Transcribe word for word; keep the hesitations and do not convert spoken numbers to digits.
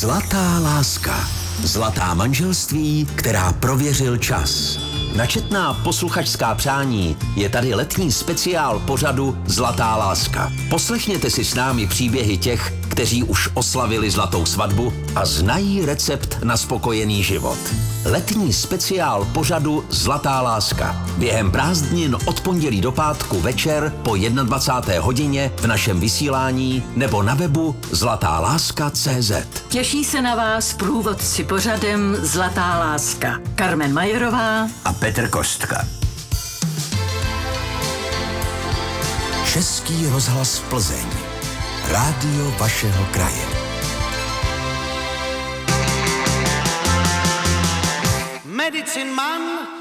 Zlatá láska. Zlatá manželství, která prověřil čas. Na četná posluchačská přání je tady letní speciál pořadu Zlatá láska. Poslechněte si s námi příběhy těch, kteří už oslavili zlatou svatbu a znají recept na spokojený život. Letní speciál pořadu Zlatá láska. Během prázdnin od pondělí do pátku večer po dvacáté jedné hodině v našem vysílání nebo na webu zlatá láska tečka cé zet. Těší se na vás průvodci pořadem Zlatá láska. Karmen Majerová a Petr Kostka. Český rozhlas Plzeň. Rádio vašeho kraje. Medicine Man